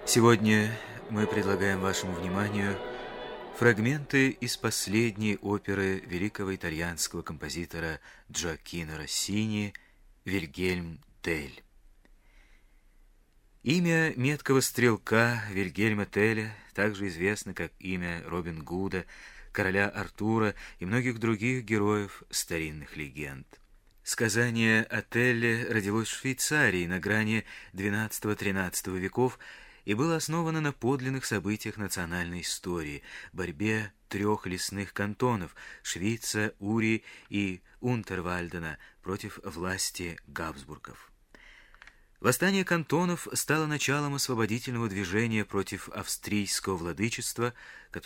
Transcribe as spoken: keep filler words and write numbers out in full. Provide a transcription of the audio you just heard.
Сегодня мы предлагаем вашему вниманию фрагменты из последней оперы великого итальянского композитора Джоаккино Россини «Вильгельм Телль». Имя меткого стрелка Вильгельма Телля также известно как имя Робин Гуда, короля Артура и многих других героев старинных легенд. Сказание о Телле родилось в Швейцарии на грани двенадцатого-тринадцатого веков и было основано на подлинных событиях национальной истории, борьбе трех лесных кантонов – Швейца, Ури и Унтервальдена против власти Габсбургов. Восстание кантонов стало началом освободительного движения против австрийского владычества,